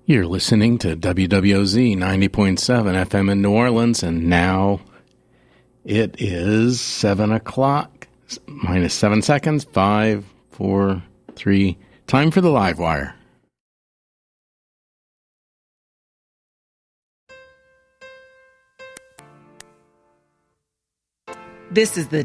You're listening to WWOZ 90.7 FM in New Orleans, and now it is 7 o'clock, minus 7 seconds, 5, 4, 3, time for the Live Wire. This is the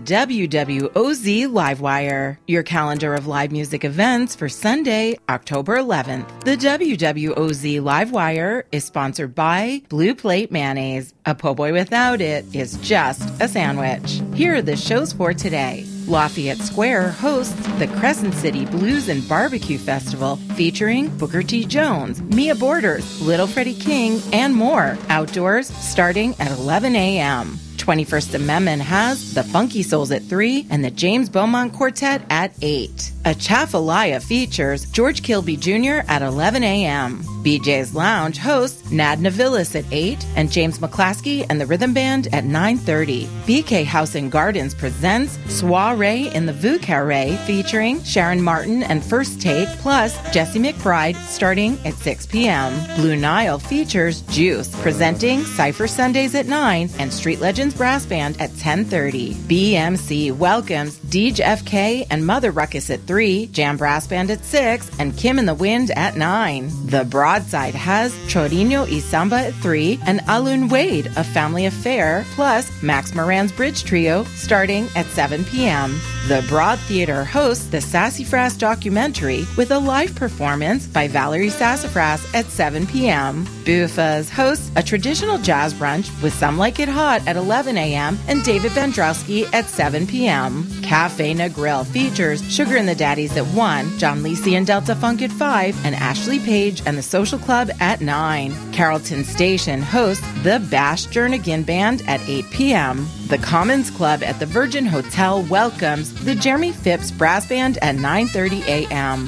WWOZ Livewire, your calendar of live music events for Sunday, October 11th. The WWOZ Livewire is sponsored by Blue Plate Mayonnaise. A po' boy without it is just a sandwich. Here are the shows for today. Lafayette Square hosts the Crescent City Blues and Barbecue Festival featuring Booker T. Jones, Mia Borders, Little Freddie King, and more. Outdoors starting at 11 a.m. 21st Amendment has the Funky Souls at 3 and the James Beaumont Quartet at 8. Atchafalaya features George Kilby Jr. at 11 a.m. BJ's Lounge hosts Nad Navilis at 8 and James McClaskey and the Rhythm Band at 9:30. BK House and Gardens presents Soiree in the Vieux Carré featuring Sharon Martin and First Take plus Jesse McBride starting at 6 p.m. Blue Nile features Juice presenting Cypher Sundays at 9 and Street Legends Brass Band at 10:30. BMC welcomes Deej FK and Mother Ruckus at 3, Jam Brass Band at 6, and Kim in the Wind at 9. The Broadside has Chorino y Samba at 3 and Alun Wade, A Family Affair, plus Max Moran's Bridge Trio starting at 7 p.m. The Broad Theater hosts the Sassafras documentary with a live performance by Valerie Sassafras at 7 p.m. Buffa's hosts a traditional jazz brunch with Some Like It Hot at 11 a.m. and David Vendrowski at 7 p.m. Cafe Na Grill features Sugar and the Daddies at 1, John Lisi and Delta Funk at 5, and Ashley Page and the Social Club at 9. Carrollton Station hosts the Bash Jernigan Band at 8 p.m. The Commons Club at the Virgin Hotel welcomes the Jeremy Phipps Brass Band at 9:30 a.m.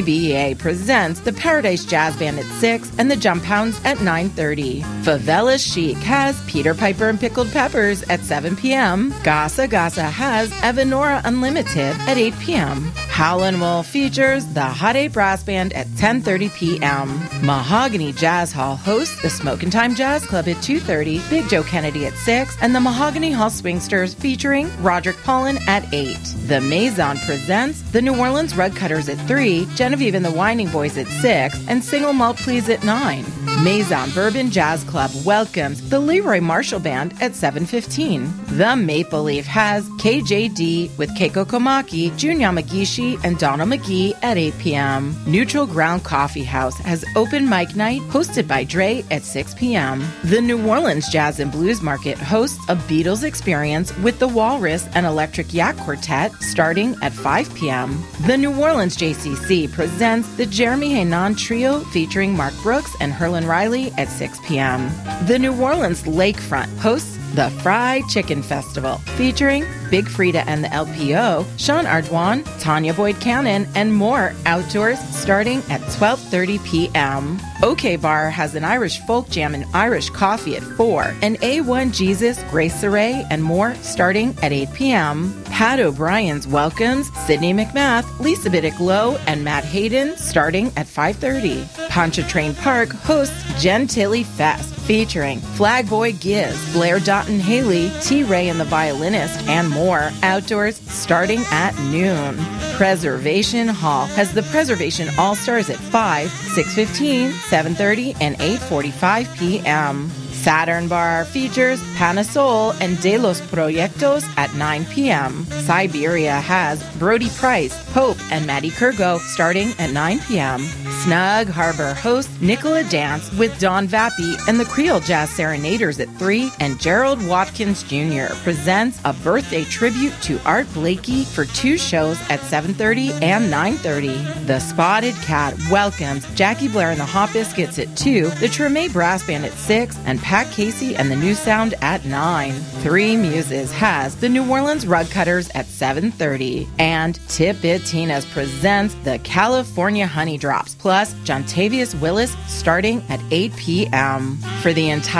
DBA presents the Paradise Jazz Band at 6 and the Jump Hounds at 9:30. Favela Chic has Peter Piper and Pickled Peppers at 7 p.m. Gasa Gasa has Evanora Unlimited at 8 p.m. Howlin' Wolf features the Hot 8 Brass Band at 10:30 p.m. Mahogany Jazz Hall hosts the Smokin' Time Jazz Club at 2:30, Big Joe Kennedy at 6, and the Mahogany Hall Swingsters featuring Roderick Paulin at 8. The Maison presents the New Orleans Rug Cutters at 3, Genevieve and the Winding Boys at 6, and Single Malt Please at 9. Maison Bourbon Jazz Club welcomes the Leroy Marshall Band at 7:15. The Maple Leaf has KJD with Keiko Komaki, Jun Yamagishi, and Donald McGee at 8 p.m. Neutral Ground Coffee House has open mic night hosted by Dre at 6 p.m. The New Orleans Jazz and Blues Market hosts a Beatles experience with the Walrus and Electric Yak Quartet starting at 5 p.m. The New Orleans JCC presents the Jeremy Henan Trio featuring Mark Brooks and Herlin Riley at 6 p.m. The New Orleans Lakefront hosts the Fried Chicken Festival featuring Big Frida and the LPO, Sean Ardoin, Tanya Boyd Cannon, and more outdoors starting at 12:30 p.m. OK Bar has an Irish folk jam and Irish coffee at 4, and A1 Jesus, Grace Saray, and more starting at 8 p.m. Pat O'Brien's welcomes Sydney McMath, Lisa Biddick Lowe, and Matt Hayden starting at 5:30. Pontchartrain Park hosts Gentilly Fest featuring Flagboy Giz, Blair Doughton Haley, T-Ray and the Violinist, and more outdoors starting at noon. Preservation Hall has the Preservation All-Stars at 5, 6:15, 7:30, and 8:45 p.m. Saturn Bar features Panasol and De Los Proyectos at 9 p.m. Siberia has Brody Price, Pope, and Maddie Kurgo starting at 9 p.m. Snug Harbor hosts Nicola Dance with Don Vappy and the Creole Jazz Serenaders at 3, and Gerald Watkins Jr. presents a birthday tribute to Art Blakey for 2 shows at 7:30 and 9:30. The Spotted Cat welcomes Jackie Blair and the Hot Biscuits at 2, the Treme Brass Band at 6, and Pat Casey and the New Sound at 9. Three Muses has the New Orleans Rug Cutters at 7:30, and Tipitinas presents the California Honey Drops plus Jontavius Willis starting at 8 p.m. For the entire